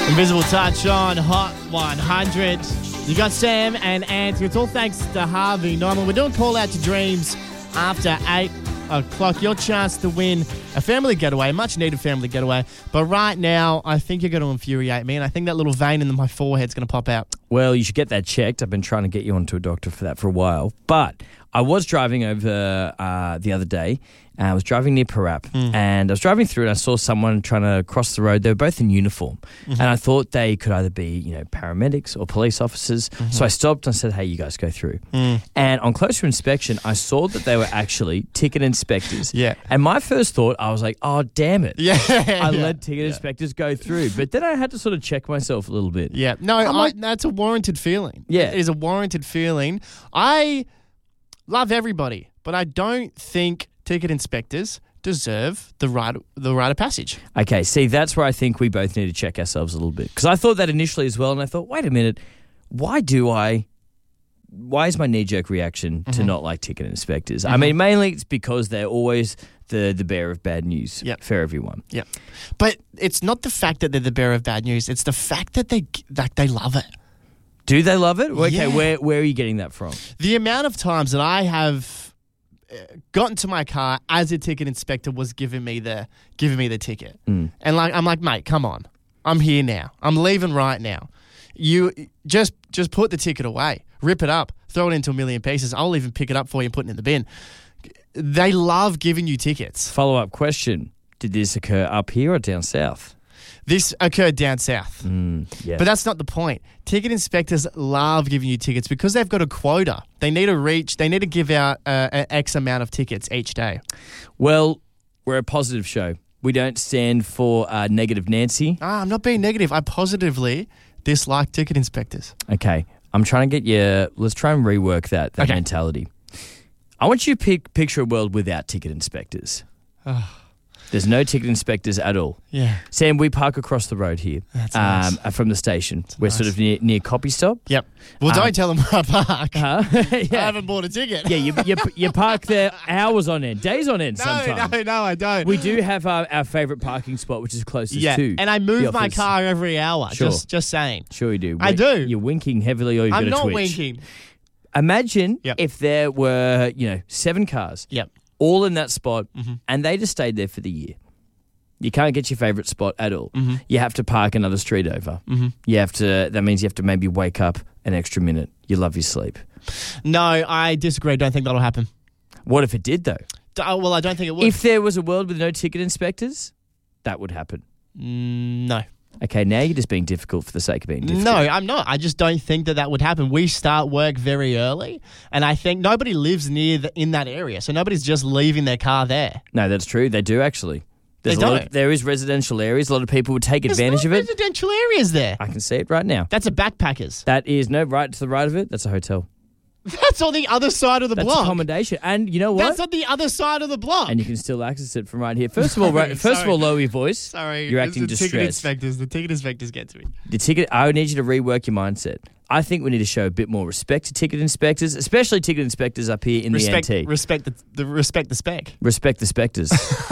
Invisible Touch on Hot 100. You got Sam and Anthony. It's all thanks to Harvey Norman. We're doing Call Out to Dreams after 8 o'clock. Your chance to win a family getaway, a much-needed family getaway. But right now, I think you're going to infuriate me, and I think that little vein in my forehead's going to pop out. Well, you should get that checked. I've been trying to get you onto a doctor for that for a while. But I was driving over the other day. I was driving near Parap, and I was driving through, and I saw someone trying to cross the road. They were both in uniform, and I thought they could either be, paramedics or police officers. So I stopped and said, "Hey, you guys go through." And on closer inspection, I saw that they were actually ticket inspectors. Yeah. And my first thought, I was like, "Oh, damn it!" Yeah. I let ticket inspectors go through, but then I had to sort of check myself a little bit. Yeah. No, that's a warranted feeling. Yeah. It is a warranted feeling. I love everybody, but I don't think ticket inspectors deserve the right of passage. Okay, see, that's where I think we both need to check ourselves a little bit. Because I thought that initially as well, and I thought, wait a minute, why is my knee-jerk reaction to not like ticket inspectors? I mean, mainly it's because they're always the bearer of bad news for everyone. Yeah. But it's not the fact that they're the bearer of bad news, it's the fact that they love it. Do they love it? Okay, Yeah. where are you getting that from? The amount of times that I have got into my car as a ticket inspector was giving me the ticket, and I'm like, mate, come on, I'm here now. I'm leaving right now. You just put the ticket away, rip it up, throw it into a million pieces. I'll even pick it up for you and put it in the bin. They love giving you tickets. Follow-up question: did this occur up here or down south? This occurred down south. Yeah. But that's not the point. Ticket inspectors love giving you tickets because they've got a quota. They need to give out an X amount of tickets each day. Well, we're a positive show. We don't stand for negative Nancy. I'm not being negative. I positively dislike ticket inspectors. Okay. I'm trying to get you... Let's try and rework that mentality. I want you to picture a world without ticket inspectors. There's no ticket inspectors at all. Yeah. Sam, we park across the road here. That's nice. From the station. We're nice. sort of near Copy Stop. Yep. Well, don't tell them where I park. Yeah. I haven't bought a ticket. Yeah, you park there hours on end, days on end sometimes. No, I don't. We do have our favourite parking spot, which is closest to and I move the my office. car every hour. Sure. Just saying. Sure you do. I do. You're winking heavily or you've got a twitch. I'm not winking. Imagine if there were, 7 cars. Yep. All in that spot, and they just stayed there for the year. You can't get your favourite spot at all. You have to park another street over. That means you have to maybe wake up an extra minute. You love your sleep. No, I disagree. Don't think that'll happen. What if it did, though? Well, I don't think it would. If there was a world with no ticket inspectors, that would happen. No. Okay, now you're just being difficult for the sake of being difficult. No, I'm not. I just don't think that would happen. We start work very early, and I think nobody lives in that area, so nobody's just leaving their car there. No, that's true. They do, actually. There is residential areas. A lot of people would take advantage of it. There's residential areas there. I can see it right now. That's a backpackers. That is, right to the right of it, that's a hotel. That's on the other side of the block. That's accommodation. And you know what? That's on the other side of the block. And you can still access it from right here. First of all, lower your voice. Sorry. You're acting distressed. The ticket inspectors get to me. I would need you to rework your mindset. I think we need to show a bit more respect to ticket inspectors, especially ticket inspectors up here in the NT. Respect the spec. Respect the specters.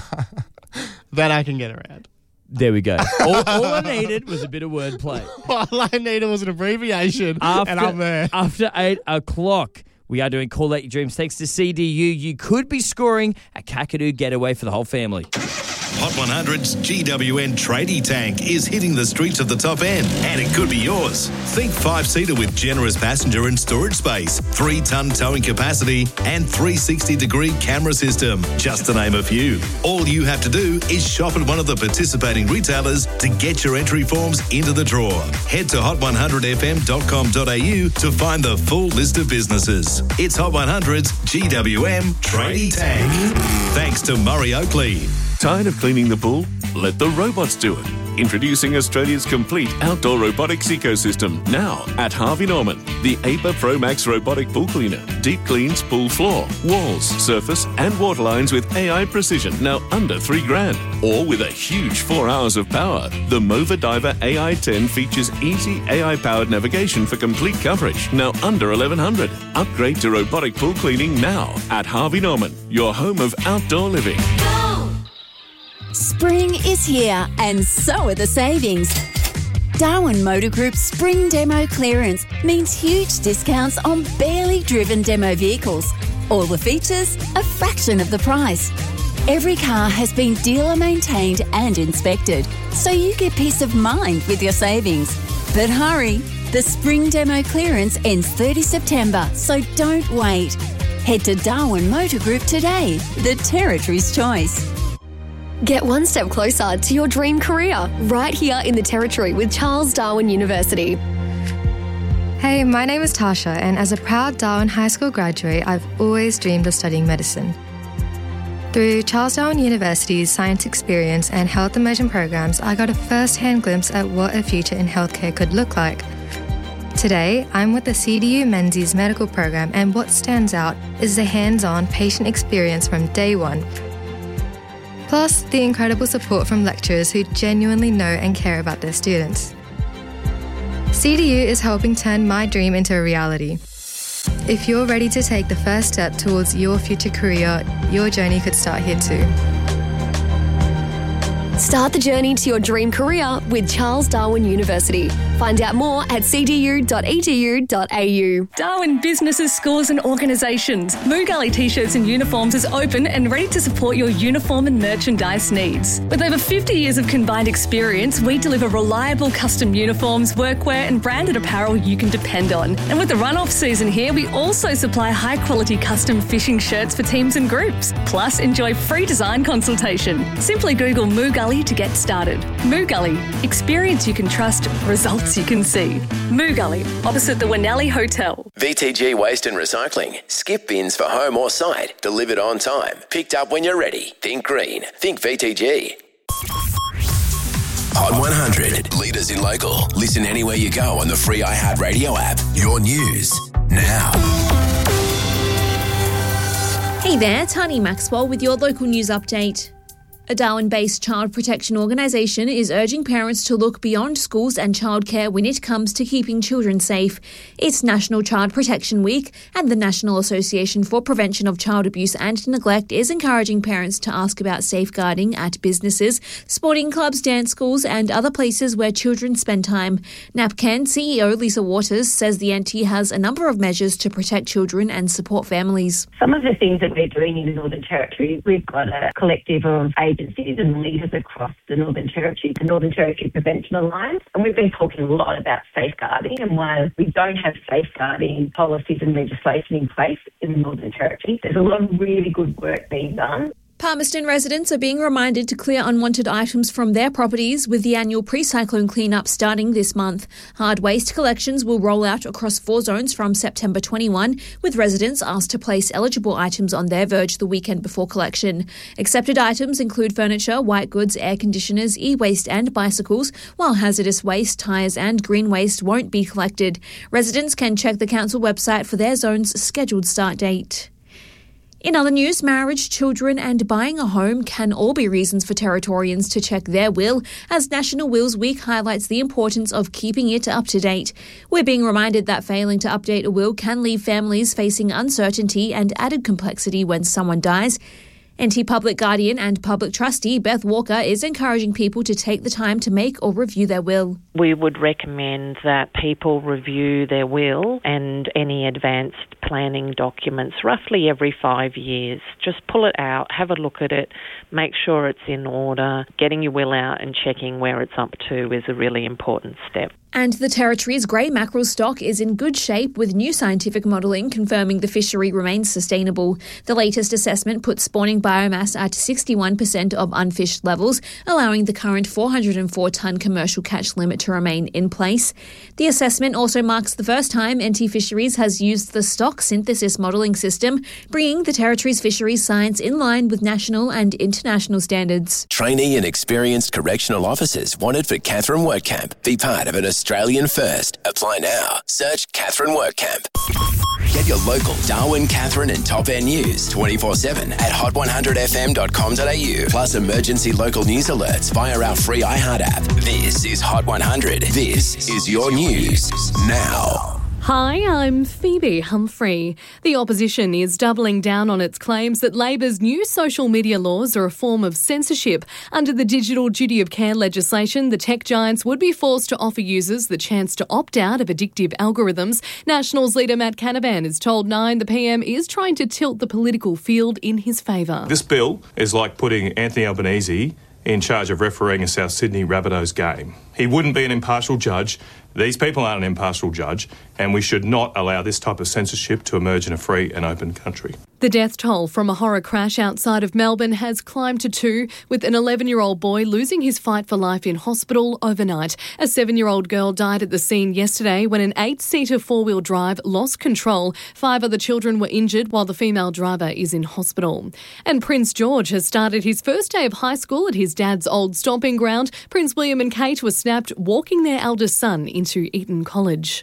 That I can get around. There we go. All I needed was a bit of wordplay. All I needed was an abbreviation, and I'm there. After 8 o'clock, we are doing Call Out Your Dreams. Thanks to CDU, you could be scoring a Kakadu getaway for the whole family. Hot 100's GWN Tradie Tank is hitting the streets of the top end, and it could be yours. Think 5-seater with generous passenger and storage space, 3-ton towing capacity, and 360-degree camera system, just to name a few. All you have to do is shop at one of the participating retailers to get your entry forms into the draw. Head to hot100fm.com.au to find the full list of businesses. It's Hot 100's GWM Tradie Tank. Thanks to Murray Oakley. Tired of cleaning the pool? Let the robots do it. Introducing Australia's complete outdoor robotics ecosystem now at Harvey Norman. The APA Pro Max robotic pool cleaner. Deep cleans pool floor, walls, surface and water lines with AI precision, now under $3,000. Or with a huge 4 hours of power. The Mova Diver AI-10 features easy AI-powered navigation for complete coverage, now under $1,100. Upgrade to robotic pool cleaning now at Harvey Norman, your home of outdoor living. Spring is here and so are the savings. Darwin Motor Group's spring demo clearance means huge discounts on barely driven demo vehicles. All the features, a fraction of the price. Every car has been dealer maintained and inspected, so you get peace of mind with your savings. But hurry, the spring demo clearance ends 30 September, so don't wait. Head to Darwin Motor Group today, the Territory's choice. Get one step closer to your dream career right here in the Territory with Charles Darwin University. Hey, my name is Tasha, and as a proud Darwin High School graduate, I've always dreamed of studying medicine. Through Charles Darwin University's science experience and health immersion programs, I got a first-hand glimpse at what a future in healthcare could look like. Today, I'm with the CDU Menzies Medical Program, and what stands out is the hands-on patient experience from day one. Plus, the incredible support from lecturers who genuinely know and care about their students. CDU is helping turn my dream into a reality. If you're ready to take the first step towards your future career, your journey could start here too. Start the journey to your dream career with Charles Darwin University. Find out more at cdu.edu.au. Darwin businesses, schools and organisations. Moo Gully T-shirts and uniforms is open and ready to support your uniform and merchandise needs. With over 50 years of combined experience, we deliver reliable custom uniforms, workwear and branded apparel you can depend on. And with the run-off season here, we also supply high-quality custom fishing shirts for teams and groups. Plus, enjoy free design consultation. Simply Google Moo Gully to get started. Moo Gully, experience you can trust, results you can see. Moo Gully, opposite the Winnelli Hotel. VTG Waste and Recycling. Skip bins for home or site. Delivered on time. Picked up when you're ready. Think green. Think VTG. Hot 100. Leaders in local. Listen anywhere you go on the free iHeartRadio app. Your news now. Hey there, Tani Maxwell with your local news update. A Darwin-based child protection organisation is urging parents to look beyond schools and childcare when it comes to keeping children safe. It's National Child Protection Week, and the National Association for Prevention of Child Abuse and Neglect is encouraging parents to ask about safeguarding at businesses, sporting clubs, dance schools and other places where children spend time. NAPCAN CEO Lisa Waters says the NT has a number of measures to protect children and support families. Some of the things that we're doing in the Northern Territory, we've got a collective of agencies and leaders across the Northern Territory, the Northern Territory Prevention Alliance, and we've been talking a lot about safeguarding and why we don't have safeguarding policies and legislation in place in the Northern Territory. There's a lot of really good work being done. Palmerston residents are being reminded to clear unwanted items from their properties with the annual pre-cyclone clean-up starting this month. Hard waste collections will roll out across 4 zones from September 21, with residents asked to place eligible items on their verge the weekend before collection. Accepted items include furniture, white goods, air conditioners, e-waste and bicycles, while hazardous waste, tyres and green waste won't be collected. Residents can check the council website for their zone's scheduled start date. In other news, marriage, children and buying a home can all be reasons for Territorians to check their will, as National Wills Week highlights the importance of keeping it up to date. We're being reminded that failing to update a will can leave families facing uncertainty and added complexity when someone dies. NT Public Guardian and Public Trustee Beth Walker is encouraging people to take the time to make or review their will. We would recommend that people review their will and any advanced planning documents roughly every 5 years. Just pull it out, have a look at it, make sure it's in order. Getting your will out and checking where it's up to is a really important step. And the Territory's grey mackerel stock is in good shape, with new scientific modelling confirming the fishery remains sustainable. The latest assessment puts spawning biomass at 61% of unfished levels, allowing the current 404-tonne commercial catch limit to remain in place. The assessment also marks the first time NT Fisheries has used the stock synthesis modelling system, bringing the Territory's fisheries science in line with national and international standards. Trainee and experienced correctional officers wanted for Catherine WorkCamp. Be part of an Australian first. Apply now. Search Catherine WorkCamp. Get your local Darwin, Catherine and Top End news 24/7 at hot100fm.com.au. Plus emergency local news alerts via our free iHeart app. This is Hot 100. This is your news now. Hi, I'm Phoebe Humphrey. The opposition is doubling down on its claims that Labor's new social media laws are a form of censorship. Under the Digital Duty of Care legislation, the tech giants would be forced to offer users the chance to opt out of addictive algorithms. Nationals leader Matt Canavan has told Nine the PM is trying to tilt the political field in his favour. This bill is like putting Anthony Albanese in charge of refereeing a South Sydney Rabbitohs game. He wouldn't be an impartial judge. These people aren't an impartial judge, and we should not allow this type of censorship to emerge in a free and open country. The death toll from a horror crash outside of Melbourne has climbed to 2, with an 11-year-old boy losing his fight for life in hospital overnight. A 7-year-old girl died at the scene yesterday when an 8-seater four-wheel drive lost control. 5 other children were injured while the female driver is in hospital. And Prince George has started his first day of high school at his dad's old stomping ground. Prince William and Kate were snapped walking their eldest son into Eton College.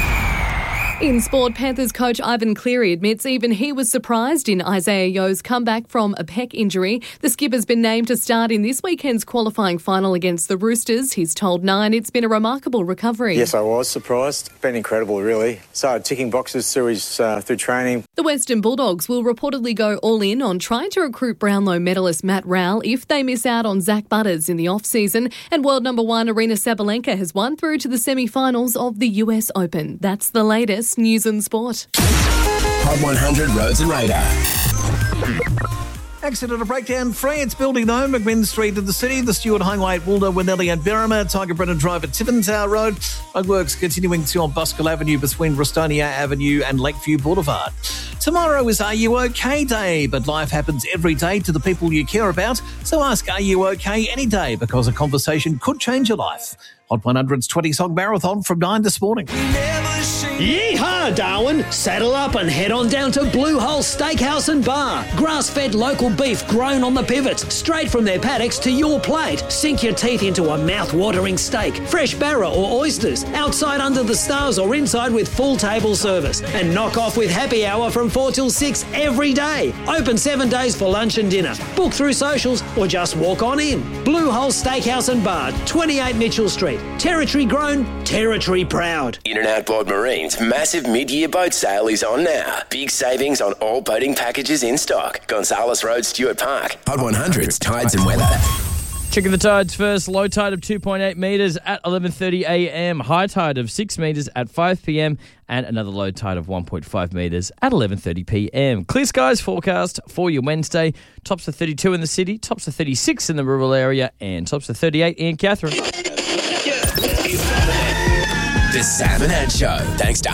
In sport, Panthers coach Ivan Cleary admits even he was surprised in Isaiah Yeo's comeback from a pec injury. The skipper's been named to start in this weekend's qualifying final against the Roosters. He's told Nine it's been a remarkable recovery. Yes, I was surprised. Been incredible, really. Started ticking boxes through training. The Western Bulldogs will reportedly go all in on trying to recruit Brownlow medalist Matt Rowell if they miss out on Zach Butters in the off-season. And world number 1 Arina Sabalenka has won through to the semi-finals of the US Open. That's the latest news and sport. Hot 100 Roads and Radar. Accident or breakdown free. It's building though. McMinn Street in the city. The Stewart Highway at Woldo, Winnelli and Berrima. Tiger Brennan Drive at Tippintown Road. Roadworks continuing to on Buskell Avenue between Rustonia Avenue and Lakeview Boulevard. Tomorrow is Are You OK Day, but life happens every day to the people you care about. So ask Are You OK any day, because a conversation could change your life. Hot 100's 20-song marathon from 9 this morning. Yeehaw, Darwin! Saddle up and head on down to Blue Hole Steakhouse and Bar. Grass-fed local beef grown on the pivots, straight from their paddocks to your plate. Sink your teeth into a mouth-watering steak, fresh barra or oysters, outside under the stars or inside with full table service. And knock off with happy hour from 4 till 6 every day. Open 7 days for lunch and dinner. Book through socials or just walk on in. Blue Hole Steakhouse and Bar, 28 Mitchell Street. Territory grown, territory proud. In and Outboard Marine's massive mid-year boat sale is on now. Big savings on all boating packages in stock. Gonzales Road, Stewart Park. Hot 100's Tides and Weather. Checking the tides first. Low tide of 2.8 metres at 11:30 a.m. High tide of 6 metres at 5 p.m. and another low tide of 1.5 metres at 11:30 p.m. Clear skies forecast for your Wednesday. Tops of 32 in the city, tops of 36 in the rural area, and tops of 38 in Katherine. The Sam and Ed Show. Thanks to